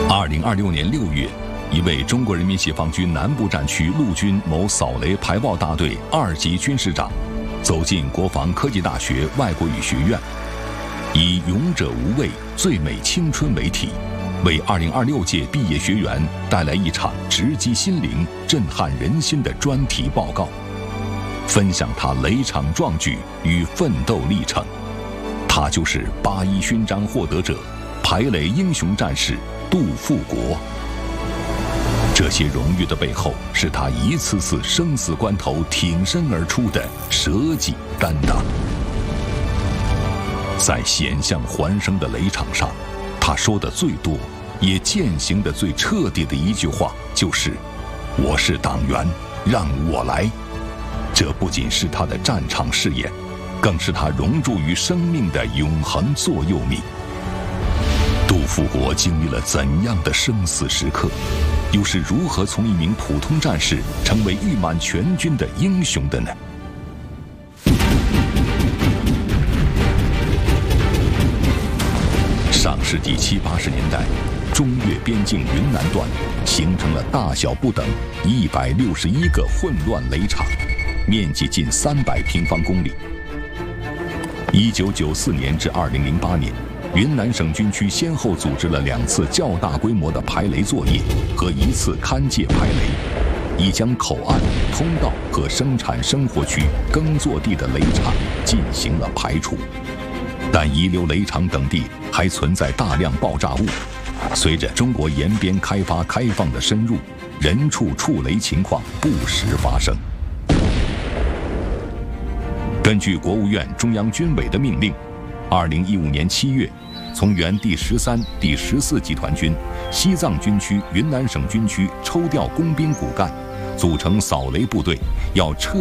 2026年6月，一位中国人民解放军南部战区陆军某扫雷排爆大队2级军师长，走进国防科技大学外国语学院，以“勇者无畏，最美青春”为题，为2026届毕业学员带来一场直击心灵、震撼人心的专题报告，分享他雷场壮举与奋斗历程。他就是81勋章获得者、排雷英雄战士杜富国。这些荣誉的背后，是他一次次生死关头挺身而出的舍己担当。在险象环生的雷场上，他说的最多也践行的最彻底的一句话就是“我是党员，让我来”。这不仅是他的战场誓言，更是他融入于生命的永恒座右铭。杜富国经历了怎样的生死时刻，又是如何从一名普通战士成为誉满全军的英雄的呢？上世纪70、80年代，中越边境云南段形成了大小不等161个混乱雷场，面积近300平方公里。1994年至2008年，云南省军区先后组织了2次较大规模的排雷作业和1次勘界排雷，已将口岸、通道和生产生活区、耕作地的雷场进行了排除。但遗留雷场等地还存在大量爆炸物，随着中国沿边开放的深入，人畜触雷情况不时发生。根据国务院中央军委的命令，2015年7月，从原第13、第14集团军、西藏军区、云南省军区抽调工兵骨干，组成扫雷部队，要彻